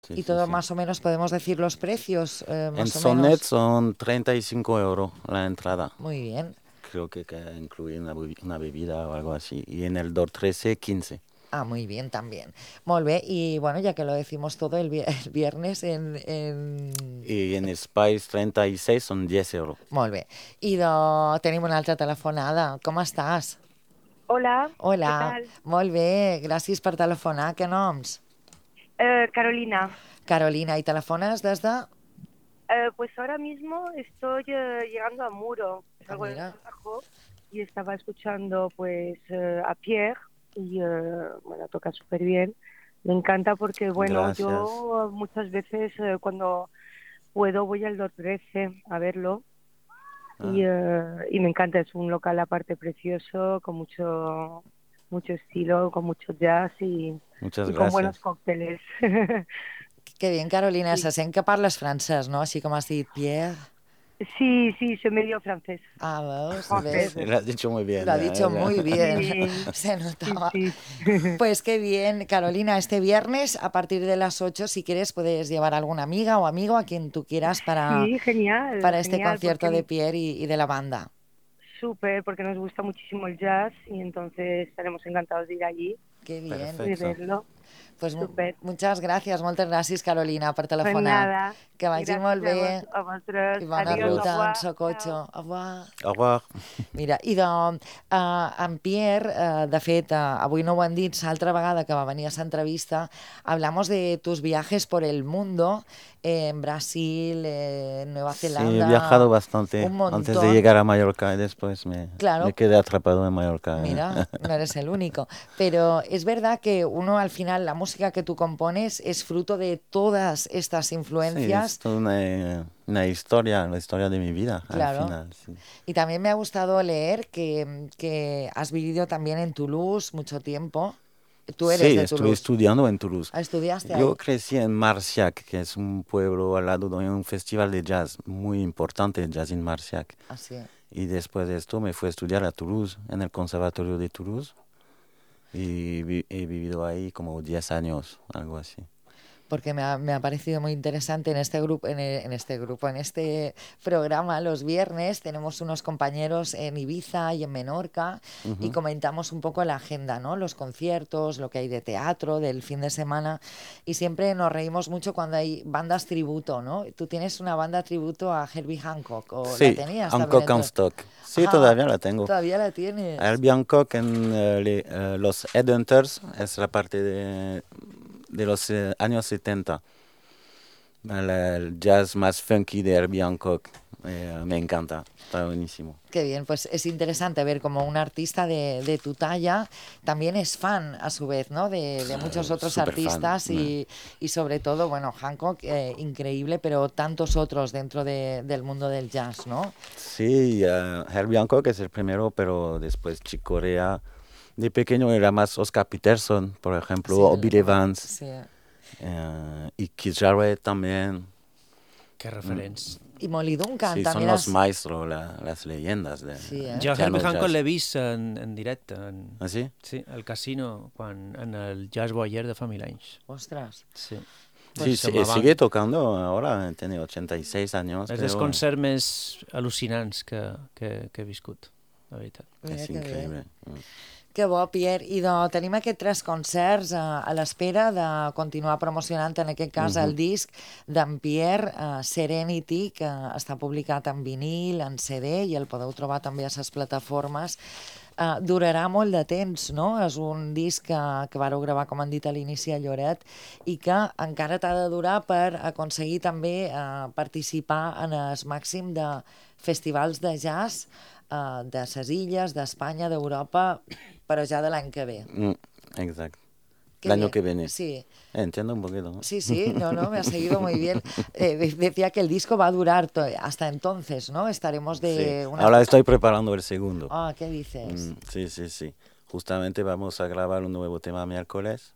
Sí, Y sí, todo sí. más o menos podemos decir los precios, En más o Sonnet menos. son 35 € la entrada. Muy bien. Creo que incluye una bebida o algo así. Y en el DOR 13, 15. Ah, muy bien también. Molt bé, y bueno, ya que lo decimos todo el viernes Y en Spice 36 son 10 €. Molt bé. I tenim una altra telefonada. Com estàs? Hola, ¿qué Hola, tal? molt bé, gràcies per telefonar. Què noms? Carolina, Carolina, i telefones des de... pues ahora mismo estoy llegando a Muro, Ah, salgo del mira, trabajo y estaba escuchando pues a Pierre y bueno, toca súper bien. Me encanta porque bueno, Gracias. yo muchas veces cuando puedo voy al 13 a verlo Ah, y me encanta, es un local aparte precioso, con mucho estilo, con mucho jazz muchas y con buenos gracias. cócteles. que bien, Carolina. Sí. Se sent que parles francès, no? Així com has dit, Pierre. Sí, sí, soy medio francés, Ah, veus? francés. ¿Ves? Sí, lo has dicho muy Lo bien. ha dicho muy bien. Sí, Se sí, notaba. sí. Pues qué bien, Carolina. Este viernes, a partir de las 8, si quieres, puedes llevar a alguna amiga o amigo a quien tú quieras Sí, genial, para este genial, concierto de porque Pierre y de la banda. súper, porque nos gusta muchísimo el jazz y entonces estaremos encantados de ir allí Qué bien. y de Perfecto. verlo. Pues Súper. muchas gràcies, moltes gràcies, Carolina, per Pues telefonar. nada, Que vagi molt gracias bé a vosotros. i bona Adiós, au Adiós. ruta en revoir, Socotxo. chao. Au revoir. Au revoir. Mira, en Pierre, de fet, avui no ho han dit, l'altra vegada que va venir a l'entrevista, hablamos de tus viajes por el mundo, en Brasil, en Nueva Sí, he viajado Zelanda, bastante un antes de montón. llegar a Mallorca y después me Claro, quedé atrapado en Mallorca. mira, no eres el único. Pero es verdad que uno al final, la música que tú compones es fruto de todas estas Sí, es influencias. toda una historia, la historia de mi vida al Claro. final. Sí. Y también me ha gustado leer que has vivido también en Toulouse mucho tiempo. Tú eres Sí, de estoy Toulouse. estudiando en Toulouse. Ah, ¿estudiaste Yo ahí? crecí en Marciac, que es un pueblo al lado de un festival de jazz muy importante, Jazz in Marciac. Así. Y después de esto me fui a estudiar a Toulouse, en el Conservatorio de Toulouse. Y he vivido ahí como 10 años, algo así. Porque me ha parecido muy interesante en este grupo, en este programa, los viernes, tenemos unos compañeros en Ibiza y en Menorca y Ujú. comentamos un poco la agenda, ¿no? Los conciertos, lo que hay de teatro, del fin de semana, y siempre nos reímos mucho cuando hay bandas tributo, ¿no? Tú tienes una banda tributo a Herbie Hancock, o la Sí, tenías también Hancock en and tu... Stock. Sí, Ah, todavía la tengo. todavía la tienes. Herbie Hancock en los Headhunters es la parte de los años 70. El jazz más funky de Herbie Hancock. Me encanta, está buenísimo. Qué bien, pues es interesante ver como un artista de tu talla también es fan a su vez, ¿no? De muchos otros Súper fan. artistas y sobre todo, bueno, Hancock, increíble, pero tantos otros dentro del mundo del jazz, ¿no? Sí, Herbie Hancock es el primero, pero después Chick Corea. De pequeño era más Oscar Peterson, por ejemplo, Sí, o Bill Evans, sí. y Keith Jarrett también. Que referents. Y Molly Duncan Sí, son también los has... maestros, las leyendas de Sí, Jo piano Herbie Hancock jazz. l'he vist en directe. ¿Ah, sí? Sí, al casino, en el Jazz Boyer de fa 1000 anys. Ostras. Sí. Sí, Se me van- sigue tocando ahora, tiene 86 años, És dels creo. concerts més al·lucinants que he viscut, la veritat. Mira Es que bé. increíble. Que bo, Pierre. I tenim aquests 3 concerts a l'espera de continuar promocionant, en aquest cas, el disc d'en Pierre, Serenity, que està publicat en vinil, en CD, i el podeu trobar també a les plataformes. Durarà molt de temps, no? És un disc que vareu gravar, com han dit a l'inici, a Lloret, i que encara t'ha de durar per aconseguir també participar en el màxim de festivals de jazz de les illes, d'Espanya, d'Europa, pero ya del año que ve. Exacto. Qué El año bien. que viene. Sí, Entiendo un poquito, ¿no? sí, sí, no, me ha seguido muy bien. Decía que el disco va a durar hasta entonces, ¿no? Estaremos Sí. de una... Ahora estoy preparando el segundo. Ah, ¿qué dices? Sí, sí, sí. Justamente vamos a grabar un nuevo tema miércoles.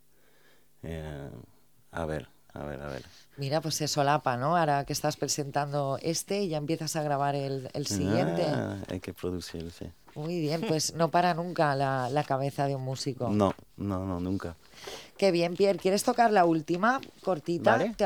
A ver. Mira, pues se solapa, ¿no? Ahora que estás presentando y ya empiezas a grabar el siguiente. Hay que producir, sí. Muy bien, pues no para nunca la cabeza de un músico. No, No, nunca. Qué bien, Pierre. ¿Quieres tocar la última, cortita? Vale.